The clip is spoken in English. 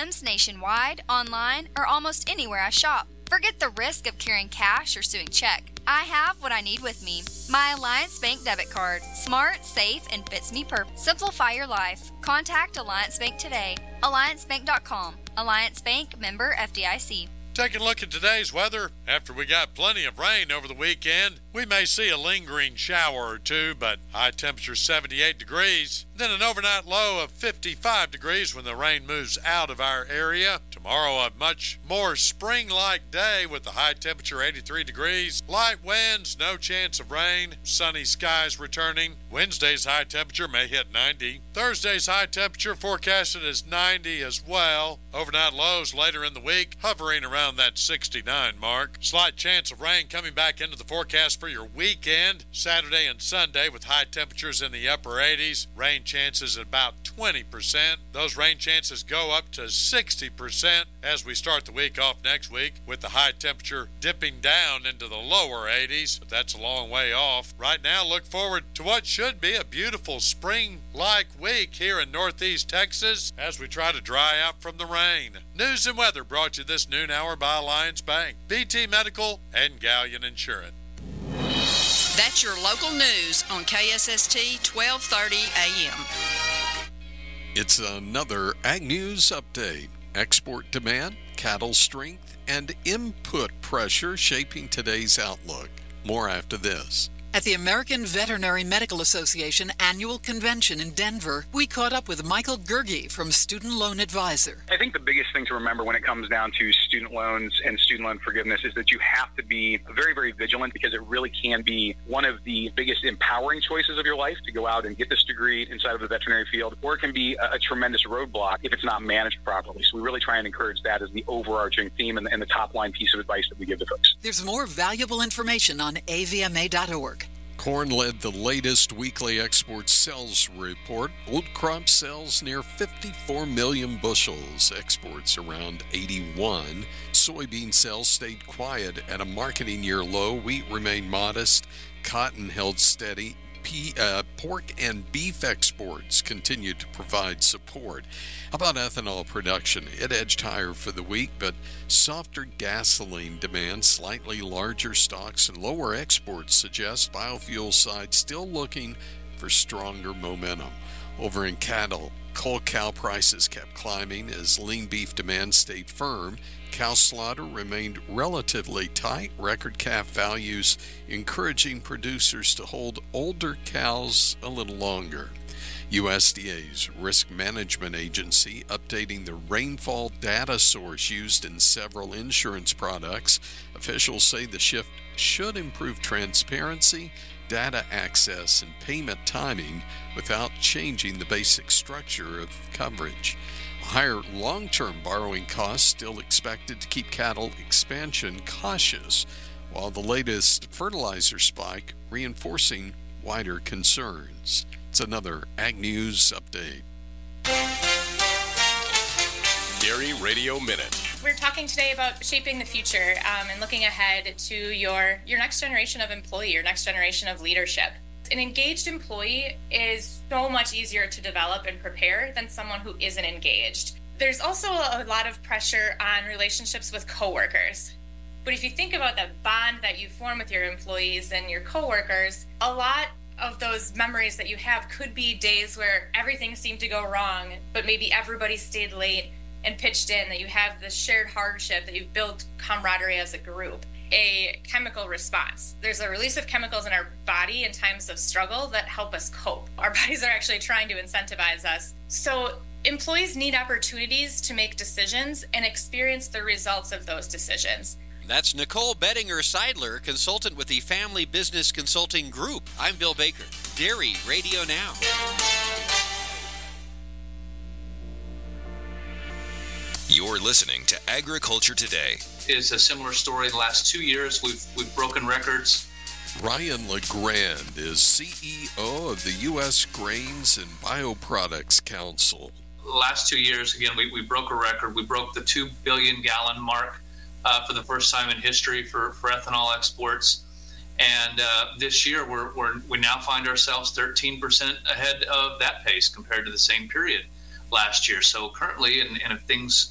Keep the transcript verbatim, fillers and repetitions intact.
items nationwide, online, or almost anywhere I shop. Forget the risk of carrying cash or suing check. I have what I need with me. My Alliance Bank debit card. Smart, safe, and fits me perfect. Simplify your life. Contact Alliance Bank today. alliance bank dot com. Alliance Bank, member F D I C. Taking a look at today's weather, after we got plenty of rain over the weekend, we may see a lingering shower or two, but high temperature seventy-eight degrees, then an overnight low of fifty-five degrees when the rain moves out of our area. Tomorrow, a much more spring-like day with the high temperature eighty-three degrees, light winds, no chance of rain, sunny skies returning. Wednesday's high temperature may hit ninety. Thursday's high temperature forecasted as ninety as well. Overnight lows later in the week, hovering around that sixty-nine mark. Slight chance of rain coming back into the forecast for your weekend, Saturday and Sunday, with high temperatures in the upper eighties. Rain chances at about twenty percent. Those rain chances go up to sixty percent as we start the week off next week, with the high temperature dipping down into the lower eighties, but that's a long way off. Right now, look forward to what should be a beautiful spring-like week here in northeast Texas as we try to dry out from the rain. News and weather brought you this noon hour by Alliance Bank, B T Medical, and Galleon Insurance. That's your local news on K S S T twelve thirty A M. It's another Ag News update. Export demand, cattle strength, and input pressure shaping today's outlook. More after this. At the American Veterinary Medical Association annual convention in Denver, we caught up with Michael Gerge from Student Loan Advisor. I think the biggest thing to remember when it comes down to student loans and student loan forgiveness is that you have to be very, very vigilant, because it really can be one of the biggest empowering choices of your life to go out and get this degree inside of the veterinary field, or it can be a, a tremendous roadblock if it's not managed properly. So we really try and encourage that as the overarching theme and, and the top line piece of advice that we give to folks. There's more valuable information on A V M A dot org. Corn led the latest weekly export sales report. Old crop sales near fifty-four million bushels, exports around eighty-one. Soybean sales stayed quiet at a marketing year low. Wheat remained modest. Cotton held steady. P, uh, pork and beef exports continued to provide support. How about ethanol production? It edged higher for the week, but softer gasoline demand, slightly larger stocks, and lower exports suggest biofuel side still looking for stronger momentum. Over in cattle, cull cow prices kept climbing as lean beef demand stayed firm. Cow slaughter remained relatively tight. Record calf values encouraging producers to hold older cows a little longer. U S D A's Risk Management Agency updating the rainfall data source used in several insurance products. Officials say the shift should improve transparency, data access, and payment timing without changing the basic structure of coverage. Higher long-term borrowing costs still expected to keep cattle expansion cautious, while the latest fertilizer spike reinforcing wider concerns. It's another Ag News update. Dairy Radio Minute. We're talking today about shaping the future um, and looking ahead to your, your next generation of employee, your next generation of leadership. An engaged employee is so much easier to develop and prepare than someone who isn't engaged. There's also a lot of pressure on relationships with coworkers. But if you think about that bond that you form with your employees and your coworkers, a lot of those memories that you have could be days where everything seemed to go wrong, but maybe everybody stayed late and pitched in, that you have this shared hardship, that you've built camaraderie as a group. A chemical response. There's a release of chemicals in our body in times of struggle that help us cope. Our bodies are actually trying to incentivize us. So employees need opportunities to make decisions and experience the results of those decisions. That's Nicole Bettinger-Seidler, consultant with the Family Business Consulting Group. I'm Bill Baker. Dairy Radio Now. You're listening to Agriculture Today. Is a similar story. The last two years, we've we've broken records. Ryan LeGrand is C E O of the U S Grains and Bioproducts Council. The last two years, again, we, we broke a record. We broke the two billion gallon mark uh, for the first time in history for, for ethanol exports. And uh, this year, we're, we're we now find ourselves thirteen percent ahead of that pace compared to the same period last year. So currently, and, and if things